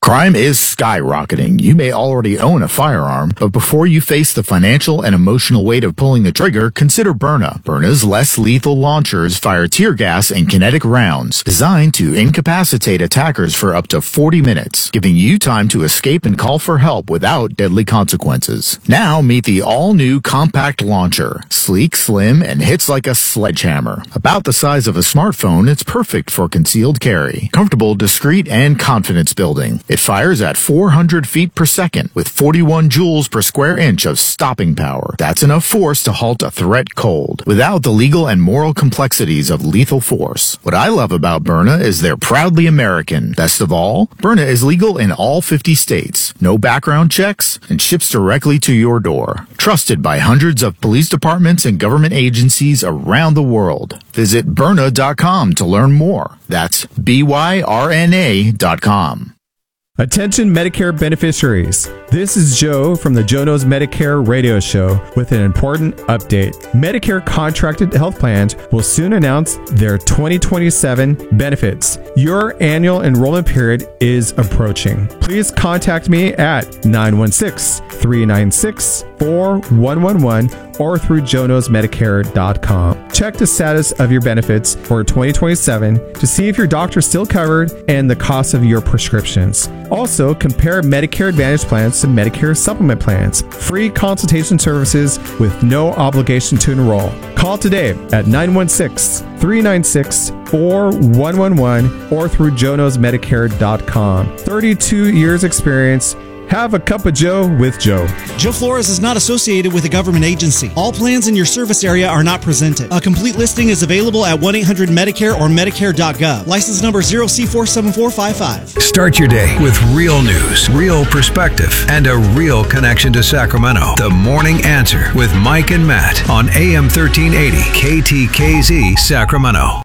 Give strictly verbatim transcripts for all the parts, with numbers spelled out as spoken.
Crime is skyrocketing. You may already own a firearm, but before you face the financial and emotional weight of pulling the trigger, consider Byrna. Byrna's less lethal launchers fire tear gas and kinetic rounds designed to incapacitate attackers for up to forty minutes, giving you time to escape and call for help without deadly consequences. Now meet the all-new compact launcher. Sleek, slim, and hits like a sledgehammer. About the size of a smartphone, it's perfect for concealed carry. Comfortable, discreet, and confidence building. It fires at four hundred feet per second with forty-one joules per square inch of stopping power. That's enough force to halt a threat cold, without the legal and moral complexities of lethal force. What I love about Byrna is they're proudly American. Best of all, Byrna is legal in all fifty states, no background checks, and ships directly to your door. Trusted by hundreds of police departments and government agencies around the world. Visit Byrna dot com to learn more. That's B Y R N A dot com. Attention Medicare beneficiaries. This is Joe from the Joe Knows Medicare radio show with an important update. Medicare contracted health plans will soon announce their twenty twenty-seven benefits. Your annual enrollment period is approaching. Please contact me at nine one six, three nine six, four one one one or through joe knows medicare dot com. Check the status of your benefits for twenty twenty-seven to see if your doctor is still covered and the cost of your prescriptions. Also, compare Medicare Advantage plans to Medicare Supplement plans. Free consultation services with no obligation to enroll. Call today at nine one six, three nine six, four one one one or through joe knows medicare dot com. thirty-two years experience. Have a cup of Joe with Joe. Joe Flores is not associated with a government agency. All plans in your service area are not presented. A complete listing is available at one eight hundred Medicare or medicare dot gov. License number zero C four seven four five five. Start your day with real news, real perspective, and a real connection to Sacramento. The Morning Answer with Mike and Matt on A M thirteen eighty K T K Z Sacramento.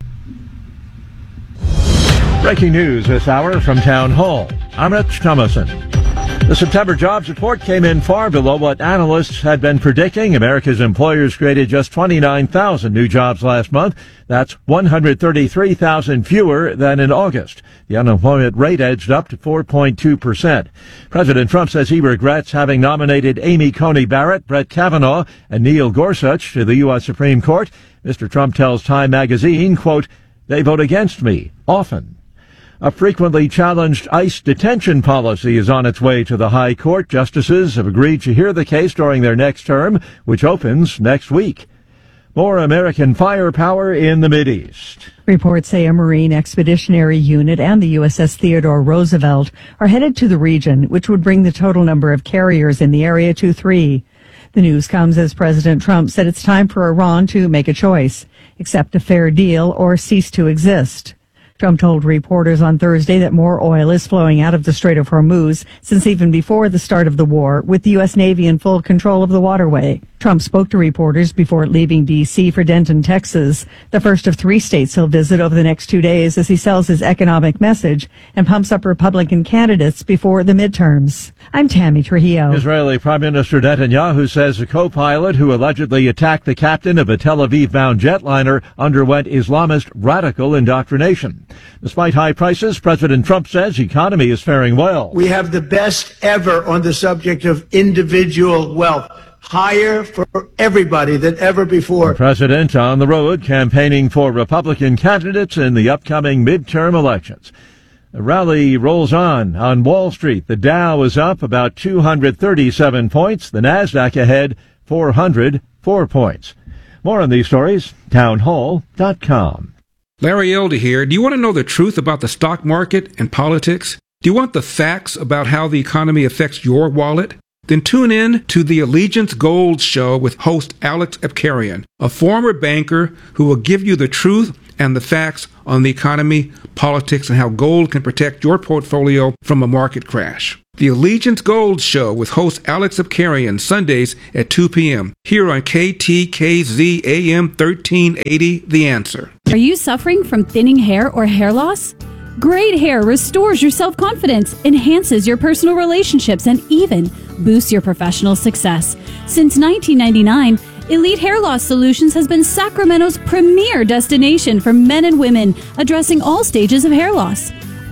Breaking news this hour from Town Hall. I'm Rich Thomason. The September jobs report came in far below what analysts had been predicting. America's employers created just twenty-nine thousand new jobs last month. That's one hundred thirty-three thousand fewer than in August. The unemployment rate edged up to four point two percent. President Trump says he regrets having nominated Amy Coney Barrett, Brett Kavanaugh, and Neil Gorsuch to the U S Supreme Court. Mister Trump tells Time magazine, quote, "They vote against me, often." A frequently challenged ICE detention policy is on its way to the High Court. Justices have agreed to hear the case during their next term, which opens next week. More American firepower in the Mideast. Reports say a Marine Expeditionary Unit and the U S S Theodore Roosevelt are headed to the region, which would bring the total number of carriers in the area to three. The news comes as President Trump said it's time for Iran to make a choice, accept a fair deal or cease to exist. Trump told reporters on Thursday that more oil is flowing out of the Strait of Hormuz since even before the start of the war, with the U S Navy in full control of the waterway. Trump spoke to reporters before leaving D C for Denton, Texas, the first of three states he'll visit over the next two days as he sells his economic message and pumps up Republican candidates before the midterms. I'm Tammy Trujillo. Israeli Prime Minister Netanyahu says a co-pilot who allegedly attacked the captain of a Tel Aviv-bound jetliner underwent Islamist radical indoctrination. Despite high prices, President Trump says the economy is faring well. We have the best ever on the subject of individual wealth. Higher for everybody than ever before. The president on the road campaigning for Republican candidates in the upcoming midterm elections. The rally rolls on on Wall Street. The Dow is up about two hundred thirty-seven points. The Nasdaq ahead four hundred four points. More on these stories, town hall dot com. Larry Elder here. Do you want to know the truth about the stock market and politics? Do you want the facts about how the economy affects your wallet? Then tune in to the Allegiance Gold Show with host Alex Epkarian, a former banker who will give you the truth and the facts on the economy, politics, and how gold can protect your portfolio from a market crash. The Allegiance Gold Show with host Alex Epkarian, Sundays at two p.m. here on K T K Z A M thirteen eighty, The Answer. Are you suffering from thinning hair or hair loss? Great hair restores your self-confidence, enhances your personal relationships, and even boosts your professional success. Since nineteen ninety-nine, Elite Hair Loss Solutions has been Sacramento's premier destination for men and women addressing all stages of hair loss.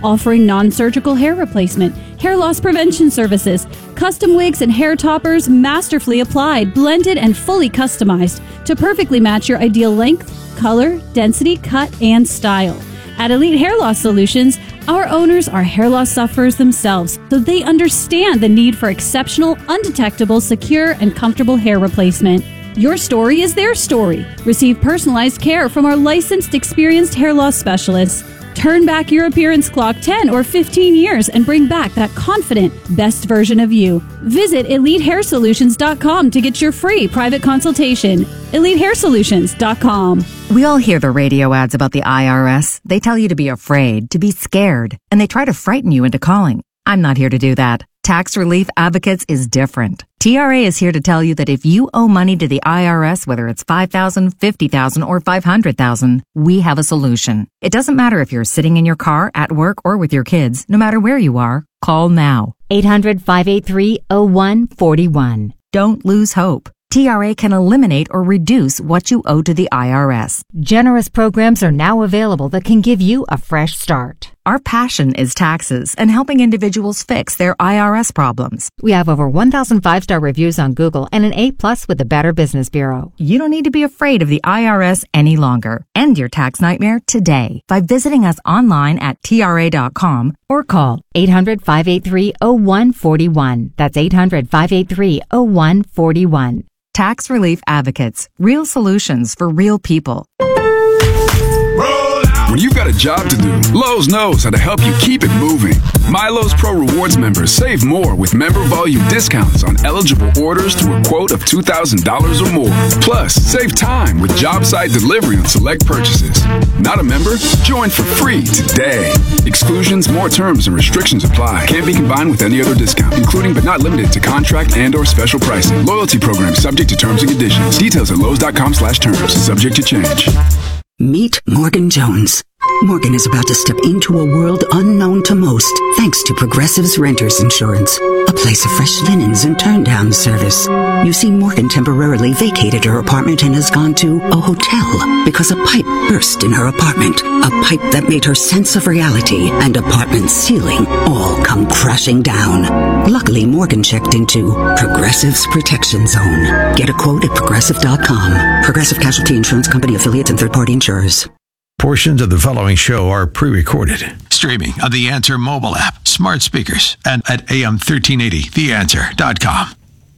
offering non-surgical hair replacement, hair loss prevention services, custom wigs and hair toppers masterfully applied, blended, and fully customized to perfectly match your ideal length, color, density, cut, and style. At Elite Hair Loss Solutions, our owners are hair loss sufferers themselves, so they understand the need for exceptional, undetectable, secure, and comfortable hair replacement. Your story is their story. Receive personalized care from our licensed, experienced hair loss specialists. Turn back your appearance clock ten or fifteen years and bring back that confident, best version of you. Visit elite hair solutions dot com to get your free private consultation. elite hair solutions dot com. We all hear the radio ads about the I R S. They tell you to be afraid, to be scared, and they try to frighten you into calling. I'm not here to do that. Tax Relief Advocates is different. T R A is here to tell you that if you owe money to the I R S, whether it's five thousand dollars, fifty thousand dollars, or five hundred thousand dollars, we have a solution. It doesn't matter if you're sitting in your car, at work, or with your kids. No matter where you are, call now. eight hundred, five eight three, oh one four one. Don't lose hope. T R A can eliminate or reduce what you owe to the I R S. Generous programs are now available that can give you a fresh start. Our passion is taxes and helping individuals fix their I R S problems. We have over one thousand five-star reviews on Google and an A plus with the Better Business Bureau. You don't need to be afraid of the I R S any longer. End your tax nightmare today by visiting us online at T R A dot com or call eight hundred, five eight three, oh one four one. That's eight hundred, five eight three, oh one four one. Tax Relief Advocates. Real solutions for real people. When you've got a job to do, Lowe's knows how to help you keep it moving. My Lowe's Pro Rewards members save more with member volume discounts on eligible orders through a quote of two thousand dollars or more. Plus, save time with job site delivery on select purchases. Not a member? Join for free today. Exclusions, more terms, and restrictions apply. Can't be combined with any other discount, including but not limited to contract and or special pricing. Loyalty program subject to terms and conditions. Details at lowes dot com slash terms. Subject to change. Meet Morgan Jones. Morgan is about to step into a world unknown to most, thanks to Progressive's Renters Insurance, a place of fresh linens and turn-down service. You see, Morgan temporarily vacated her apartment and has gone to a hotel because a pipe burst in her apartment, a pipe that made her sense of reality and apartment ceiling all come crashing down. Luckily, Morgan checked into Progressive's Protection Zone. Get a quote at progressive dot com. Progressive Casualty Insurance Company affiliates and third-party insurers. Portions of the following show are pre-recorded. Streaming on the Answer mobile app, smart speakers, and at A M thirteen eighty the answer dot com.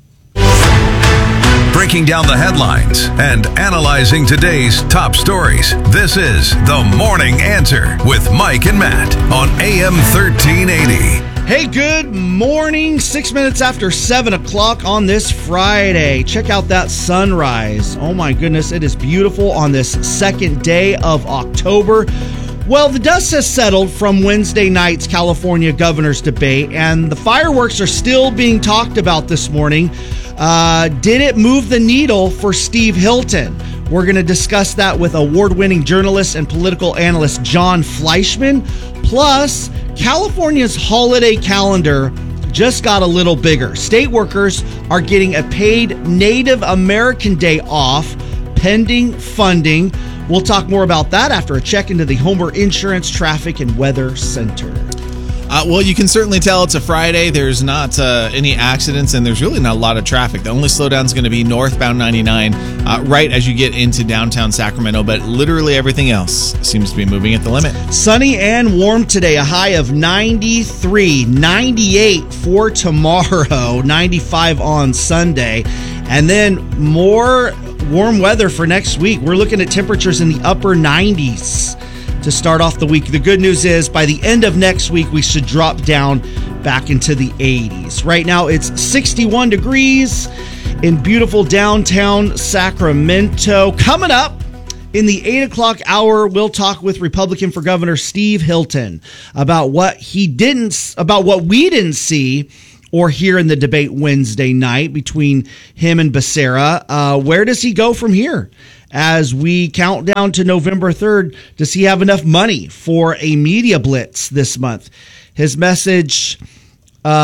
Breaking down the headlines and analyzing today's top stories. This is The Morning Answer with Mike and Matt on A M thirteen eighty. Hey, good morning. Six minutes after seven o'clock on this Friday. Check out that sunrise. Oh my goodness, it is beautiful on this second day of October. Well, the dust has settled from Wednesday night's California governor's debate, and the fireworks are still being talked about this morning. Uh, did it move the needle for Steve Hilton? We're going to discuss that with award-winning journalist and political analyst John Fleischman. Plus, California's holiday calendar just got a little bigger. State workers are getting a paid Native American Day off pending funding. We'll talk more about that after a check into the Homer Insurance Traffic and Weather Center. Uh, well, you can certainly tell it's a Friday. There's not uh, any accidents, and there's really not a lot of traffic. The only slowdown is going to be northbound ninety-nine, uh, right as you get into downtown Sacramento, but literally everything else seems to be moving at the limit. Sunny and warm today, a high of ninety-three, ninety-eight for tomorrow, ninety-five on Sunday, and then more warm weather for next week. We're looking at temperatures in the upper nineties. To start off the week. The good news is by the end of next week, we should drop down back into the eighties. Right now, it's sixty-one degrees in beautiful downtown Sacramento. Coming up in the eight o'clock hour, we'll talk with Republican for Governor Steve Hilton about what he didn't, about what we didn't see or hear in the debate Wednesday night between him and Becerra. Uh, where does he go from here? As we count down to November third, does he have enough money for a media blitz this month? His message uh,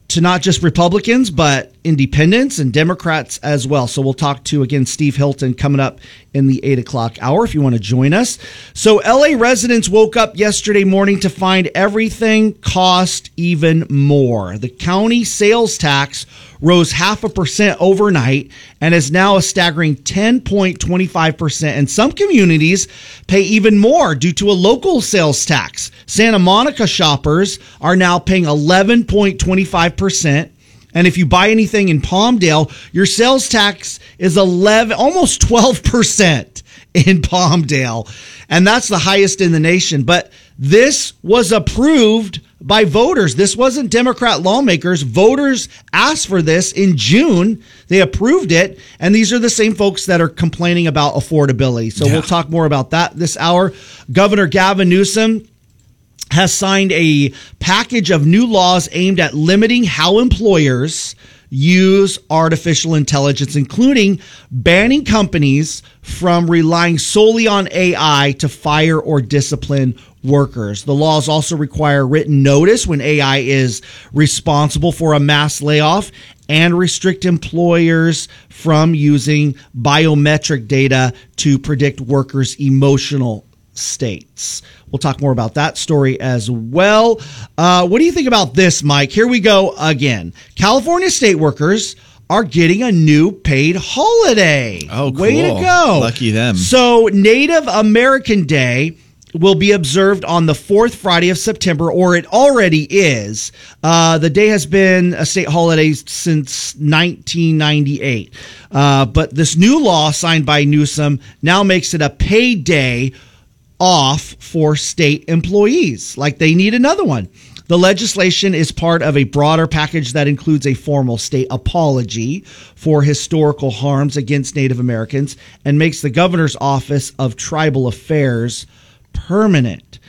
to not just Republicans, but independents and Democrats as well. So we'll talk to, again, Steve Hilton coming up in the eight o'clock hour if you want to join us. So L A residents woke up yesterday morning to find everything cost even more. The county sales tax rose half a percent overnight and is now a staggering ten point two five percent. And some communities pay even more due to a local sales tax. Santa Monica shoppers are now paying eleven point two five percent. And if you buy anything in Palmdale, your sales tax is eleven, almost twelve percent in Palmdale. And that's the highest in the nation. But this was approved by voters. This wasn't Democrat lawmakers. Voters asked for this in June. They approved it. And these are the same folks that are complaining about affordability. So yeah. We'll talk more about that this hour. Governor Gavin Newsom has signed a package of new laws aimed at limiting how employers use artificial intelligence, including banning companies from relying solely on A I to fire or discipline workers. The laws also require written notice when A I is responsible for a mass layoff and restrict employers from using biometric data to predict workers' emotional states. We'll talk more about that story as well. Uh, what do you think about this, Mike? Here we go again. California state workers are getting a new paid holiday. Oh, cool. Way to go. Lucky them. So Native American Day will be observed on the fourth Friday of September, or it already is. Uh, the day has been a state holiday since nineteen ninety-eight. Uh, but this new law signed by Newsom now makes it a paid day off for state employees. Like they need another one. The legislation is part of a broader package that includes a formal state apology for historical harms against Native Americans and makes the governor's office of tribal affairs permanent.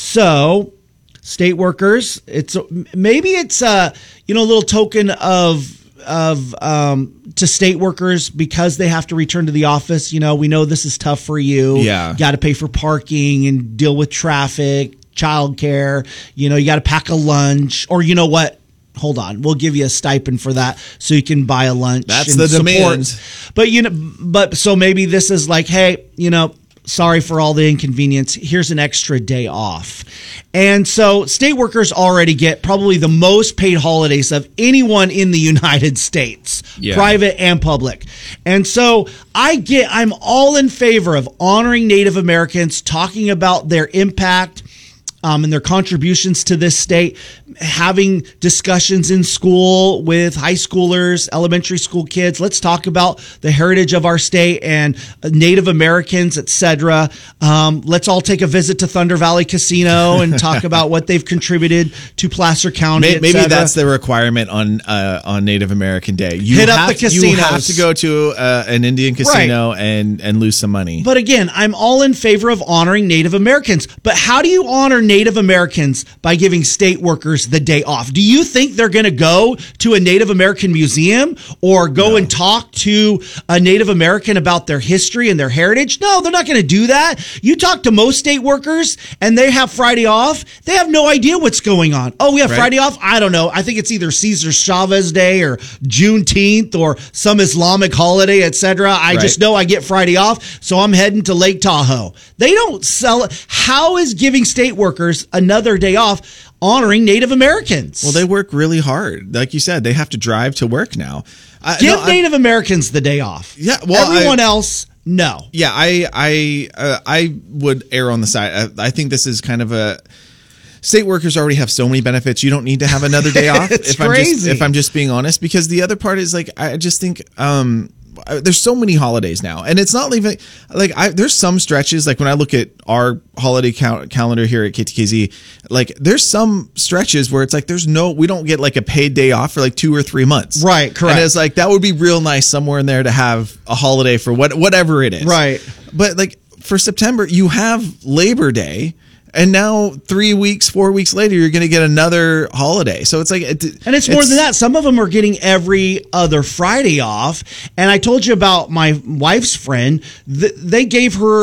So state workers, it's maybe it's a, you know, a little token of of um to state workers because they have to return to the office. You know, we know this is tough for you. Yeah. Got to pay for parking and deal with traffic, childcare. You know, you got to pack a lunch, or you know what? Hold on, we'll give you a stipend for that so you can buy a lunch. That's and the support. demand. But you know, but so maybe this is like, hey, you know, sorry for all the inconvenience. Here's an extra day off. And so state workers already get probably the most paid holidays of anyone in the United States, yeah. private and public. And so I get, I'm all in favor of honoring Native Americans, talking about their impact Um, and their contributions to this state, having discussions in school with high schoolers, elementary school kids. Let's talk about the heritage of our state and Native Americans, et cetera. Um, let's all take a visit to Thunder Valley Casino and talk about what they've contributed to Placer County, Maybe, et cetera. maybe that's the requirement on uh, on Native American Day. You Hit have, up the casinos. You have to go to uh, an Indian casino right. and, and lose some money. But again, I'm all in favor of honoring Native Americans. But how do you honor Native Americans by giving state workers the day off? Do you think they're going to go to a Native American museum or go no. and talk to a Native American about their history and their heritage? No, they're not going to do that. You talk to most state workers and they have Friday off. They have no idea what's going on. Oh, we have right. Friday off? I don't know. I think it's either Cesar Chavez Day or Juneteenth or some Islamic holiday, et cetera. I right. just know I get Friday off, so I'm heading to Lake Tahoe. They don't sell it. How is giving state workers another day off honoring Native Americans? Well, they work really hard. Like you said, they have to drive to work now. I, Give no, Native I, Americans the day off. Yeah, well, everyone I, else, no. Yeah, I I uh, I would err on the side. I, I think this is kind of a state workers already have so many benefits. You don't need to have another day off. It's if crazy. I'm just, if I'm just being honest, because the other part is like I just think. Um, There's so many holidays now, and it's not even like I, there's some stretches like when I look at our holiday cal- calendar here at K T K Z, like there's some stretches where it's like there's no, we don't get like a paid day off for like two or three months. Right. Correct. And it's like, that would be real nice somewhere in there to have a holiday for what, whatever it is. Right. But like for September, you have Labor Day. And now three weeks, four weeks later, you're going to get another holiday. So it's like, it, and it's more it's, than that. Some of them are getting every other Friday off. And I told you about my wife's friend. Th- they gave her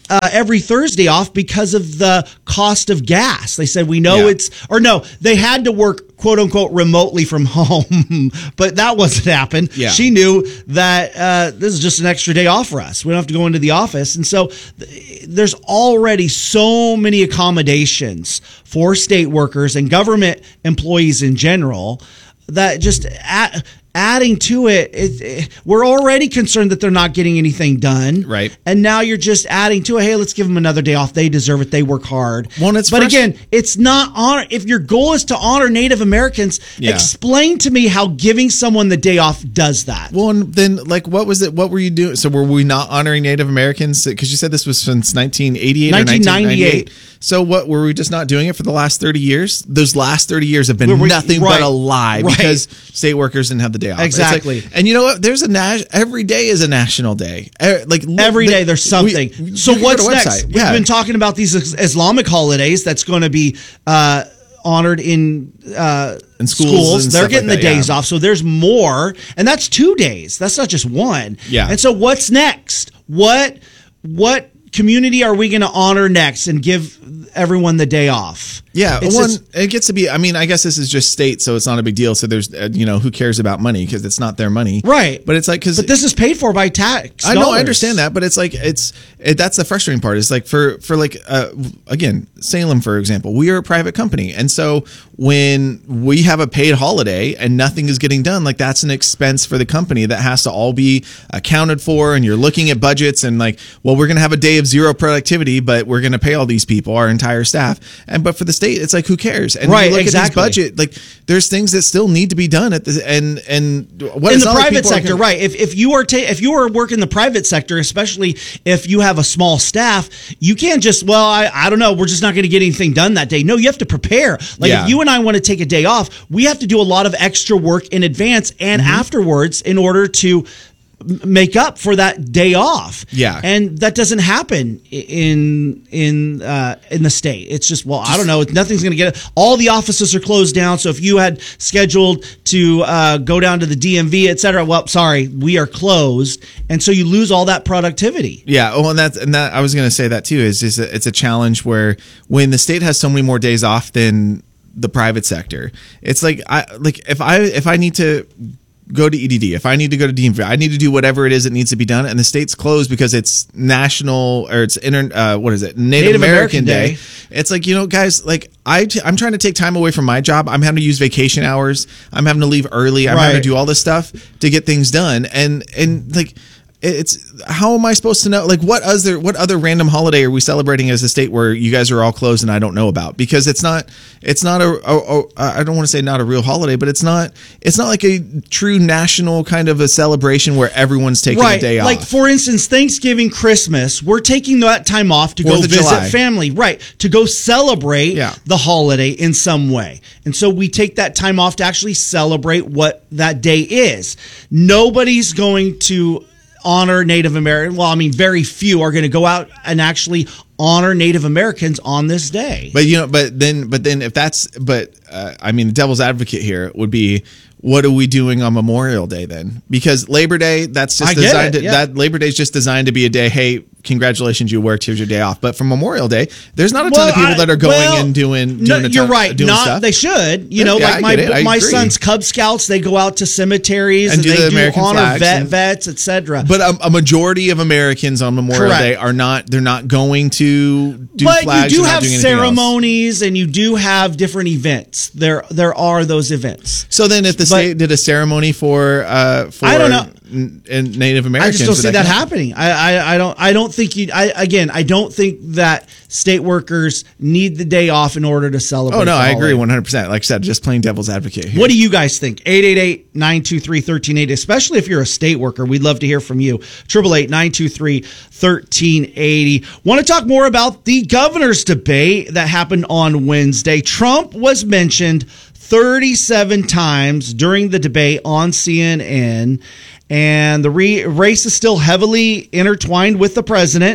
uh, every Thursday off because of the cost of gas. They said, we know Yeah. it's, or no, they had to work quote unquote remotely from home, but that wasn't happen. Yeah. She knew that uh, this is just an extra day off for us. We don't have to go into the office. And so th- there's already so many accommodations for state workers and government employees in general that just add, adding to it, it, it, we're already concerned that they're not getting anything done. Right. And now you're just adding to it. Hey, let's give them another day off. They deserve it. They work hard. Well, it's but frust- again, it's not honor. If your goal is to honor Native Americans, Yeah. explain to me how giving someone the day off does that. Well, and then, like, what was it? What were you doing? So, were we not honoring Native Americans? Because you said this was since nineteen eighty-eight or nineteen ninety-eight. nineteen ninety-eight. So, what were we just not doing it for the last thirty years? Those last thirty years have been Were we- nothing right, but a lie right. because state workers didn't have the day off. It's like- Exactly. and you know what? There's a nas- every day is a national day. Eh, Like Every the- day there's something. we- so you can go what's to a next? website. We've Yeah. been talking about these is- Islamic holidays that's going to be uh, honored in uh, In schools and They're stuff getting like the that, days yeah. off. So there's more, and that's two days. That's not just one. Yeah. And so what's next? What what community are we going to honor next and give everyone the day off? Yeah, It's one, just- it gets to be. I mean, I guess this is just state, so it's not a big deal. So there's, uh, you know, who cares about money because it's not their money, right? But it's like because But this is paid for by tax. I know, dollars. I understand that, but it's like it's it, that's the frustrating part. Is like for for like uh, again, Salem, for example, we are a private company, and so when we have a paid holiday and nothing is getting done, like that's an expense for the company that has to all be accounted for. And you're looking at budgets and like, well, we're gonna have a day of zero productivity, but we're gonna pay all these people, our entire staff. And but for the state, it's like who cares? And Right, you look exactly. at these budget, like there's things that still need to be done at the and and what in it's the not like private people are sector, gonna- right? If if you are ta- if you are working the private sector, especially if you have a small staff, you can't just well, I, I don't know, we're just not going to get anything done that day. No, you have to prepare. Like Yeah. if you and I want to take a day off, we have to do a lot of extra work in advance and Mm-hmm. afterwards in order to m- make up for that day off. Yeah. and that doesn't happen i- in in uh, in the state. It's just well, I don't know. Nothing's going to get it. All the offices are closed down. So if you had scheduled to uh, go down to the D M V, et cetera, well, sorry, we are closed, and so you lose all that productivity. Yeah, well, and that's and that I was going to say that too. Is just a, it's a challenge where when the state has so many more days off than the private sector, it's like I like if I if I need to go to E D D, if I need to go to D M V, I need to do whatever it is that needs to be done, and the state's closed because it's national or it's inter uh, what is it Native, Native American, American Day. Day. It's like, you know, guys, like I t- I'm trying to take time away from my job. I'm having to use vacation hours. I'm having to leave early. I'm having Right. to do all this stuff to get things done, and and like. It's how am I supposed to know? Like, what other what other random holiday are we celebrating as a state where you guys are all closed and I don't know about? Because it's not it's not a, a, a I don't want to say not a real holiday, but it's not it's not like a true national kind of a celebration where everyone's taking Right. a day Like, off. for instance, Thanksgiving, Christmas, we're taking that time off to go Fourth of visit July. family, right? To go celebrate Yeah. the holiday in some way. And so we take that time off to actually celebrate what that day is. Nobody's going to honor Native American. Well, I mean, very few are going to go out and actually honor Native Americans on this day. But you know, but then, but then, if that's, but uh, I mean, the devil's advocate here would be, what are we doing on Memorial Day then? Because Labor Day, that's just I get designed. it, to, yeah. That Labor Day is just designed to be a day. Hey, congratulations, you worked. Here's your day off. But for Memorial Day, there's not a ton Well, of people I- that are going well, and doing. No, doing a you're ton- right. Doing Not stuff. they should. You know, Yeah, like I my get it. I my agree. son's Cub Scouts, they go out to cemeteries And and, do they the do American honor flags vet and- vets, et cetera. But a, a majority of Americans on Memorial Correct. Day are not. They're not going to do but flags. you do or not have doing anything else. ceremonies and you do have different events. There there are those events. So then, if the But- state did a ceremony for uh, for I don't know. n- n- Native I Americans, just don't would see that count? happening. I, I, I don't I don't think you. I again I don't think that state workers need the day off in order to celebrate. Oh no, the I agree holiday. one hundred percent. Like I said, just playing devil's advocate here. What do you guys think? eight eight eight, nine two three, one three eight zero, especially if you're a state worker. We'd love to hear from you. eight eight eight, nine two three, one three eight zero. Want to talk more about the governor's debate that happened on Wednesday? Trump was mentioned thirty-seven times during the debate on C N N, and the re- race is still heavily intertwined with the president.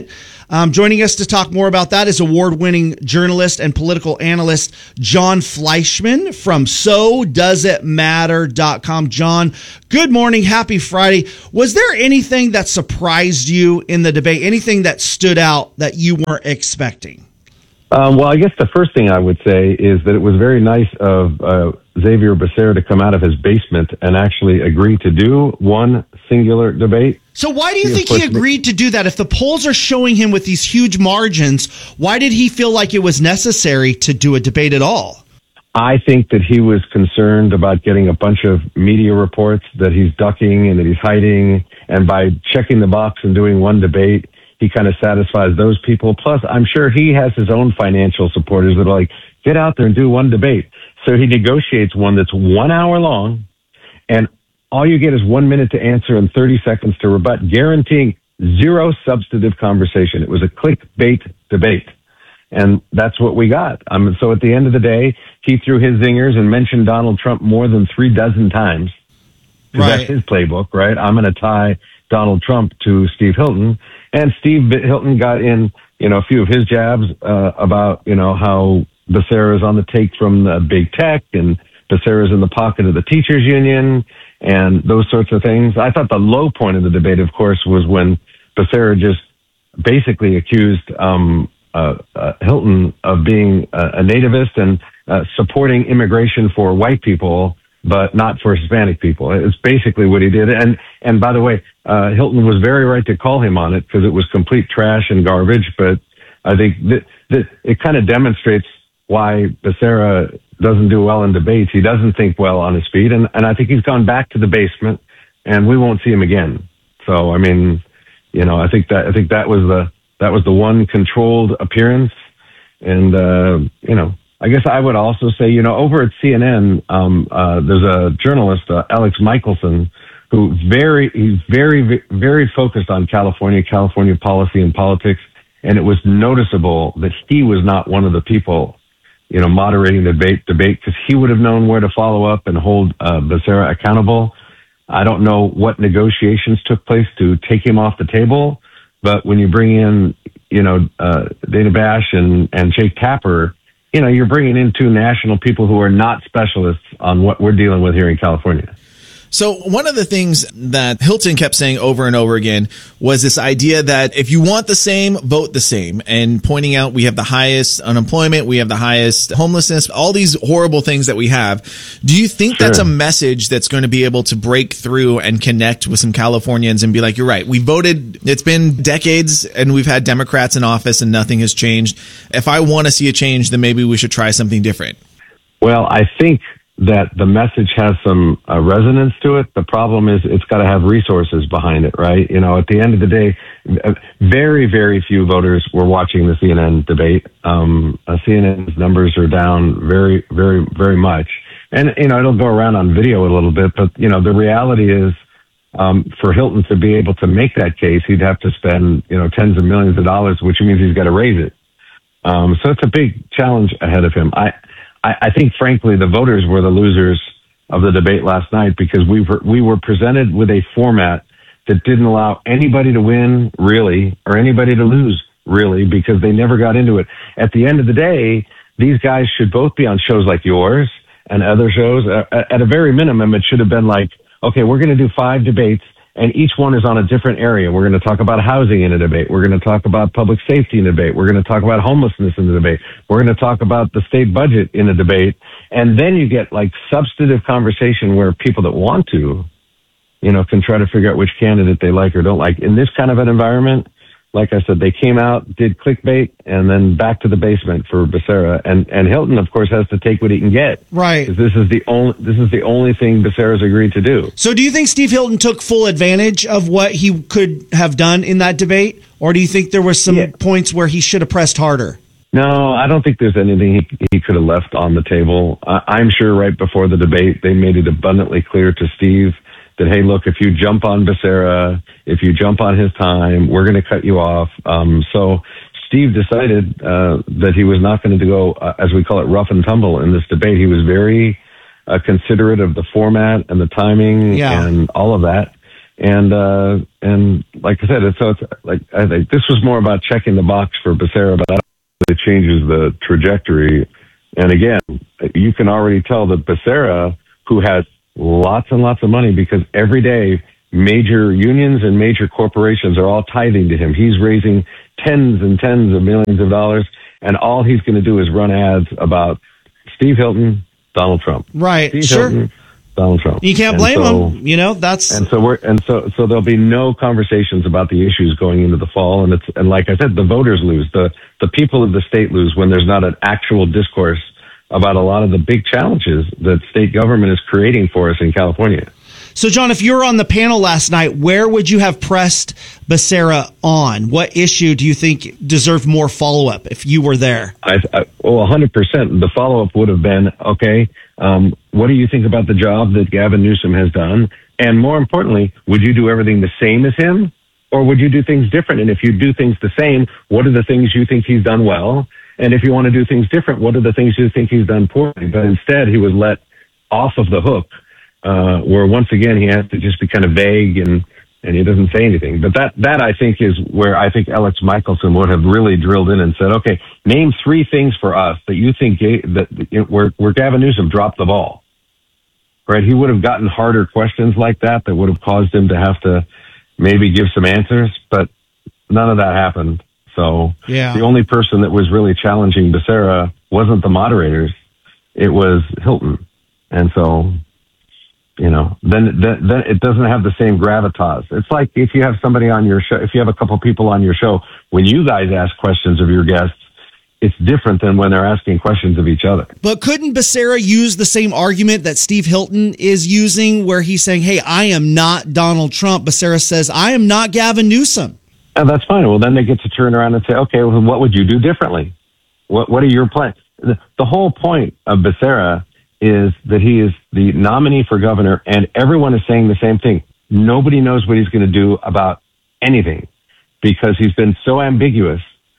Um, joining us to talk more about that is award-winning journalist and political analyst John Fleischman from so does it matter dot com. John, good morning. Happy Friday. Was there anything that surprised you in the debate? Anything that stood out that you weren't expecting? Um, well, I guess the first thing I would say is that it was very nice of uh, Xavier Becerra to come out of his basement and actually agree to do one singular debate. So why do you think he agreed to do that? If the polls are showing him with these huge margins, why did he feel like it was necessary to do a debate at all? I think that he was concerned about getting a bunch of media reports that he's ducking and that he's hiding. And by checking the box and doing one debate, he kind of satisfies those people. Plus, I'm sure he has his own financial supporters that are like, get out there and do one debate. So he negotiates one that's one hour long, and all you get is one minute to answer and thirty seconds to rebut, guaranteeing zero substantive conversation. It was a clickbait debate. And that's what we got. Um, so at the end of the day, he threw his zingers and mentioned Donald Trump more than three dozen times. Right. That's his playbook, right? I'm going to tie Donald Trump to Steve Hilton. And Steve Hilton got in, you know, a few of his jabs uh, about, you know, how Becerra is on the take from the big tech and Becerra is in the pocket of the teachers union and those sorts of things. I thought the low point of the debate, of course, was when Becerra just basically accused um, uh, uh, Hilton of being a, a nativist and uh, supporting immigration for white people, but not for Hispanic people. It's basically what he did. And, and by the way, uh, Hilton was very right to call him on it because it was complete trash and garbage. But I think that, that it kind of demonstrates why Becerra doesn't do well in debates. He doesn't think well on his feet. And, and I think he's gone back to the basement and we won't see him again. So, I mean, you know, I think that, I think that was the, that was the one controlled appearance. And, uh, you know, I guess I would also say, you know, over at C N N, um, uh, there's a journalist, uh, Alex Michelson, who very, he's very, very focused on California, California policy and politics. And it was noticeable that he was not one of the people, you know, moderating the debate, debate, because he would have known where to follow up and hold uh, Becerra accountable. I don't know what negotiations took place to take him off the table, but when you bring in, you know, uh, Dana Bash and, and Jake Tapper, you know, you're bringing in two national people who are not specialists on what we're dealing with here in California. So one of the things that Hilton kept saying over and over again was this idea that if you want the same, vote the same, and pointing out we have the highest unemployment, we have the highest homelessness, all these horrible things that we have. Do you think sure. that's a message that's going to be able to break through and connect with some Californians and be like, you're right, we voted, it's been decades and we've had Democrats in office and nothing has changed. If I want to see a change, then maybe we should try something different? Well, I think that the message has some uh, resonance to it. The problem is it's got to have resources behind it, right? You know, at the end of the day, very, very few voters were watching the C N N debate. Um, uh, C N N's numbers are down very, very, very much. And, you know, it'll go around on video a little bit, but, you know, the reality is um, for Hilton to be able to make that case, he'd have to spend, you know, tens of millions of dollars, which means he's got to raise it. Um, so it's a big challenge ahead of him. I, I think, frankly, the voters were the losers of the debate last night because we were, we were presented with a format that didn't allow anybody to win, really, or anybody to lose, really, because they never got into it. At the end of the day, these guys should both be on shows like yours and other shows. At a very minimum, it should have been like, okay, we're going to do five debates, and each one is on a different area. We're going to talk about housing in a debate. We're going to talk about public safety in a debate. We're going to talk about homelessness in the debate. We're going to talk about the state budget in a debate. And then you get like substantive conversation where people that want to, you know, can try to figure out which candidate they like or don't like. In this kind of an environment, like I said, they came out, did clickbait, and then back to the basement for Becerra. And and Hilton, of course, has to take what he can get. Right. Because this is the only this is the only thing Becerra's agreed to do. So, do you think Steve Hilton took full advantage of what he could have done in that debate, or do you think there were some yeah. points where he should have pressed harder? No, I don't think there's anything he, he could have left on the table. Uh, I'm sure right before the debate, they made it abundantly clear to Steve that, hey, look, if you jump on Becerra, if you jump on his time, we're going to cut you off. Um, so Steve decided uh, that he was not going to go, uh, as we call it, rough and tumble in this debate. He was very uh, considerate of the format and the timing yeah. and all of that. And, uh, and like I said, it's, so it's like, I think this was more about checking the box for Becerra, but I don't think it changes the trajectory. And again, you can already tell that Becerra, who has lots and lots of money, because every day major unions and major corporations are all tithing to him. He's raising tens and tens of millions of dollars, and all he's going to do is run ads about Steve Hilton, Donald Trump. Right, Steve sure. Hilton, Donald Trump. You can't And blame so- him. You know, that's And so we're and so so there'll be no conversations about the issues going into the fall, and it's and like I said, the voters lose, the the people of the state lose when there's not an actual discourse about a lot of the big challenges that state government is creating for us in California. So, John, if you were on the panel last night, where would you have pressed Becerra on? What issue do you think deserved more follow-up if you were there? I, I well, one hundred percent. The follow-up would have been, okay, um, what do you think about the job that Gavin Newsom has done? And more importantly, would you do everything the same as him? Or would you do things different? And if you do things the same, what are the things you think he's done well? And if you want to do things different, what are the things you think he's done poorly? But instead, he was let off of the hook, uh, where once again, he has to just be kind of vague and, and he doesn't say anything. But that, that I think is where I think Alex Michelson would have really drilled in and said, okay, name three things for us that you think ga- that that where, where Gavin Newsom dropped the ball, right? He would have gotten harder questions like that that would have caused him to have to maybe give some answers, but none of that happened. So Yeah. the only person that was really challenging Becerra wasn't the moderators. It was Hilton. And so, you know, then, then, then it doesn't have the same gravitas. It's like if you have somebody on your show, if you have a couple people on your show, when you guys ask questions of your guests, it's different than when they're asking questions of each other. But couldn't Becerra use the same argument that Steve Hilton is using, where he's saying, hey, I am not Donald Trump? Becerra says, I am not Gavin Newsom. And that's fine. Well, then they get to turn around and say, okay, well, what would you do differently? What What are your plans? The, the whole point of Becerra is that he is the nominee for governor, and everyone is saying the same thing. Nobody knows what he's going to do about anything because he's been so ambiguous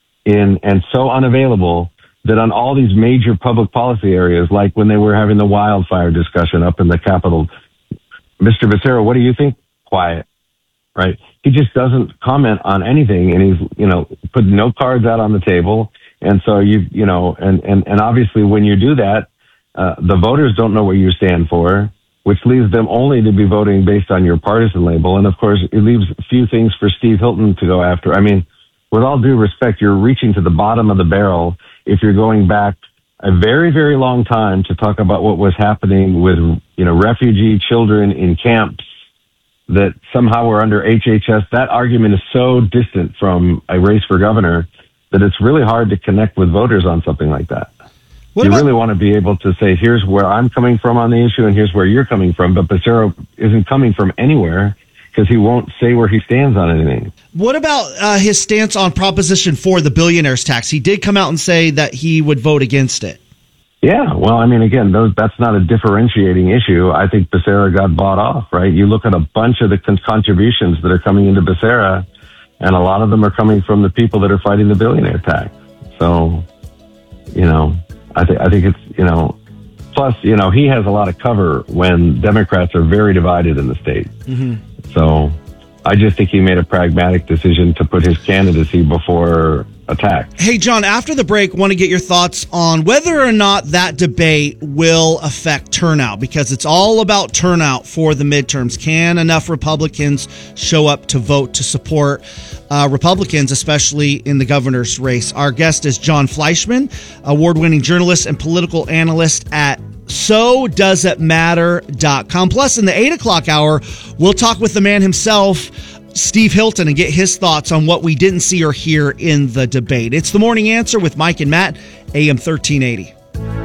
in and so unavailable that on all these major public policy areas, like when they were having the wildfire discussion up in the Capitol, Mister Becerra, what do you think? Quiet, right? He just doesn't comment on anything, and he's, you know, put no cards out on the table. And so you, you know, and, and, and obviously when you do that, uh, the voters don't know what you stand for, which leaves them only to be voting based on your partisan label. And of course, it leaves a few things for Steve Hilton to go after. I mean, with all due respect, you're reaching to the bottom of the barrel if you're going back a very, very long time to talk about what was happening with, you know, refugee children in camps that somehow were under H H S. That argument is so distant from a race for governor that it's really hard to connect with voters on something like that. What you about- really want to be able to say, here's where I'm coming from on the issue and here's where you're coming from. But Becerra isn't coming from anywhere because he won't say where he stands on anything. What about uh, his stance on Proposition four, the billionaires tax? He did come out and say that he would vote against it. Yeah, well, I mean, again, those, that's not a differentiating issue. I think Becerra got bought off, right? You look at a bunch of the con- contributions that are coming into Becerra, and a lot of them are coming from the people that are fighting the billionaire tax. So, you know, I, th- I think it's, you know, plus, you know, he has a lot of cover when Democrats are very divided in the state. Mm-hmm. So I just think he made a pragmatic decision to put his candidacy before attack. Hey, John, after the break, want to get your thoughts on whether or not that debate will affect turnout, because it's all about turnout for the midterms. Can enough Republicans show up to vote to support uh, Republicans, especially in the governor's race? Our guest is John Fleischman, award-winning journalist and political analyst at so does it matter dot com. Plus, in the eight o'clock hour, we'll talk with the man himself, Steve Hilton, and get his thoughts on what we didn't see or hear in the debate. It's The Morning Answer with Mike and Matt, A M thirteen eighty.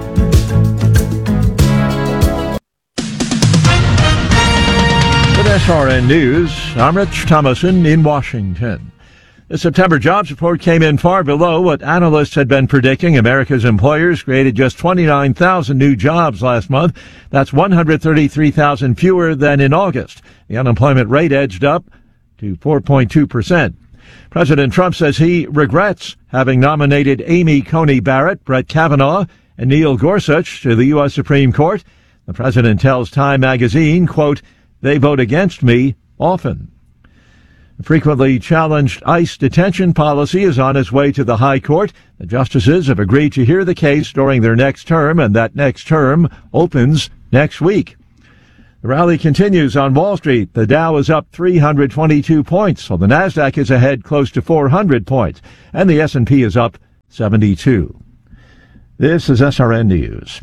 With S R N News, I'm Rich Thomason in Washington. The September jobs report came in far below what analysts had been predicting. America's employers created just twenty-nine thousand new jobs last month. That's one hundred thirty-three thousand fewer than in August. The unemployment rate edged up to four point two percent. President Trump says he regrets having nominated Amy Coney Barrett, Brett Kavanaugh, and Neil Gorsuch to the U S Supreme Court. The president tells Time magazine, quote, "They vote against me, often. The frequently challenged ICE detention policy is on its way to the High Court. The justices have agreed to hear the case during their next term, and that next term opens next week. The rally continues on Wall Street. The Dow is up three hundred twenty-two points, while the Nasdaq is ahead close to four hundred points, and the S and P is up seventy-two. This is S R N News.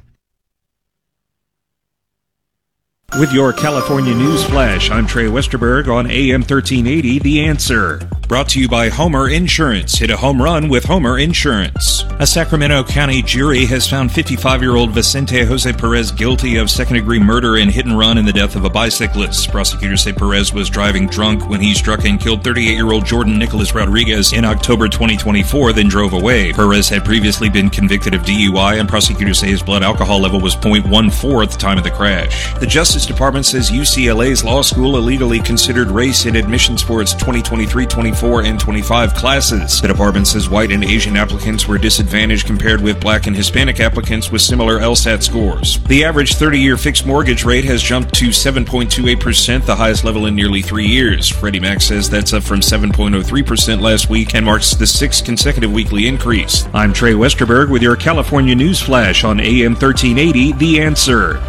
With your California News Flash, I'm Trey Westerberg on A M thirteen eighty, The Answer. Brought to you by Homer Insurance. Hit a home run with Homer Insurance. A Sacramento County jury has found fifty-five-year-old Vicente Jose Perez guilty of second-degree murder and hit and run in the death of a bicyclist. Prosecutors say Perez was driving drunk when he struck and killed thirty-eight-year-old Jordan Nicholas Rodriguez in October twenty twenty-four, then drove away. Perez had previously been convicted of D U I, and prosecutors say his blood alcohol level was point one four at the time of the crash. The Justice Department says U C L A's law school illegally considered race in admissions for its twenty twenty-three twenty-four and twenty-five classes. The department says white and Asian applicants were disadvantaged compared with black and Hispanic applicants with similar LSAT scores. The average thirty-year fixed mortgage rate has jumped to seven point two eight percent, the highest level in nearly three years. Freddie Mac says that's up from seven point oh three percent last week and marks the sixth consecutive weekly increase. I'm Trey Westerberg with your California News Flash on A M thirteen eighty, The Answer.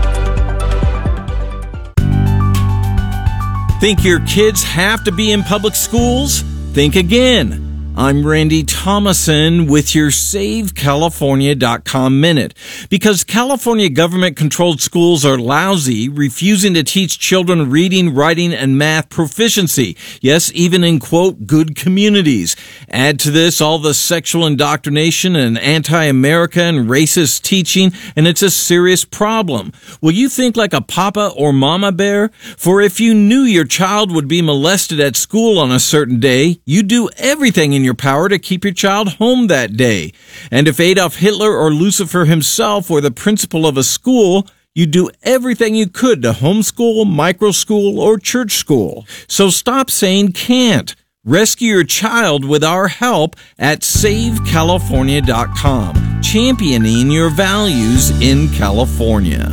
Think your kids have to be in public schools? Think again. I'm Randy Thomason with your Save California dot com Minute. Because California government-controlled schools are lousy, refusing to teach children reading, writing, and math proficiency. Yes, even in, quote, good communities. Add to this all the sexual indoctrination and anti-America and racist teaching, and it's a serious problem. Will you think like a papa or mama bear? For if you knew your child would be molested at school on a certain day, you'd do everything in your power to keep your child home that day. And if Adolf Hitler or Lucifer himself were the principal of a school, you'd do everything you could to homeschool, microschool, or church school. So stop saying can't. Rescue your child with our help at Save California dot com, championing your values in California.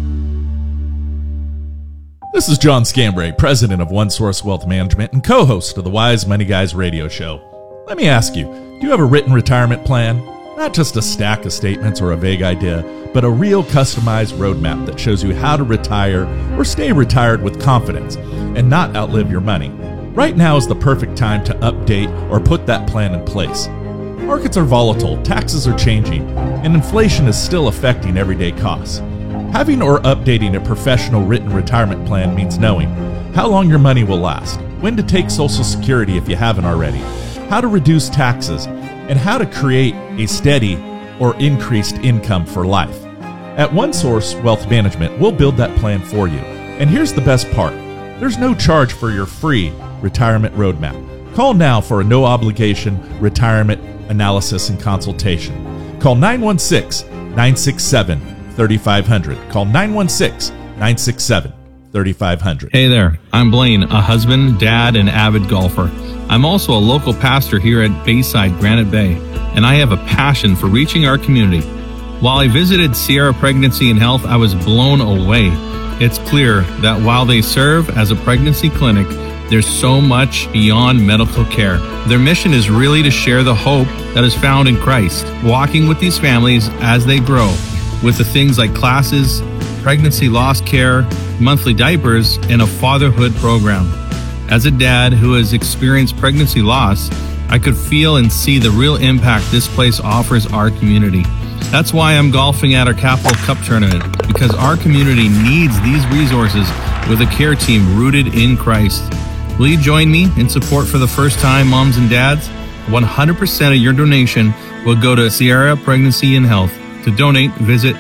This is John Scambray, president of OneSource Wealth Management and co-host of the Wise Money Guys radio show. Let me ask you, do you have a written retirement plan? Not just a stack of statements or a vague idea, but a real customized roadmap that shows you how to retire or stay retired with confidence and not outlive your money. Right now is the perfect time to update or put that plan in place. Markets are volatile, taxes are changing, and inflation is still affecting everyday costs. Having or updating a professional written retirement plan means knowing how long your money will last, when to take Social Security if you haven't already, how to reduce taxes, and how to create a steady or increased income for life. At OneSource Wealth Management, we'll build that plan for you. And here's the best part. There's no charge for your free retirement roadmap. Call now for a no-obligation retirement analysis and consultation. Call nine one six, nine six seven, three five zero zero. Call nine one six, nine six seven, three five zero zero. Hey there, I'm Blaine, a husband, dad, and avid golfer. I'm also a local pastor here at Bayside Granite Bay, and I have a passion for reaching our community. While I visited Sierra Pregnancy and Health, I was blown away. It's clear that while they serve as a pregnancy clinic, there's so much beyond medical care. Their mission is really to share the hope that is found in Christ, walking with these families as they grow, with the things like classes, pregnancy loss care, monthly diapers, and a fatherhood program. As a dad who has experienced pregnancy loss, I could feel and see the real impact this place offers our community. That's why I'm golfing at our Capital Cup tournament, because our community needs these resources with a care team rooted in Christ. Will you join me in support for the first-time moms and dads? one hundred percent of your donation will go to Sierra Pregnancy and Health. To donate, visit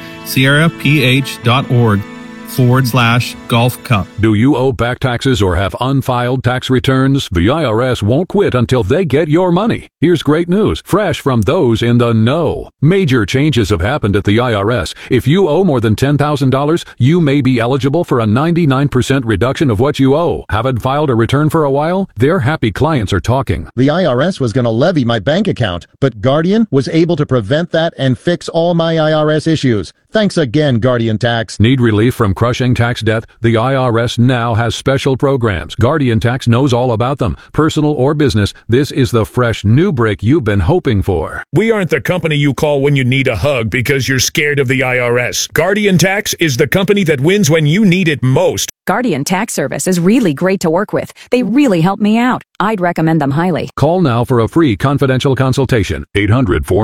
sierraph.org forward slash golf cup. Do you owe back taxes or have unfiled tax returns? The I R S won't quit until they get your money. Here's great news, fresh from those in the know. Major changes have happened at the I R S. If you owe more than ten thousand dollars, you may be eligible for a ninety-nine percent reduction of what you owe. Haven't filed a return for a while? Their happy clients are talking. The I R S was going to levy my bank account, but Guardian was able to prevent that and fix all my I R S issues. Thanks again, Guardian Tax. Need relief from crushing tax debt? The I R S now has special programs. Guardian Tax knows all about them. Personal or business, this is the fresh new break you've been hoping for. We aren't the company you call when you need a hug because you're scared of the I R S. Guardian Tax is the company that wins when you need it most. Guardian Tax Service is really great to work with. They really help me out. I'd recommend them highly. Call now for a free confidential consultation. eight hundred four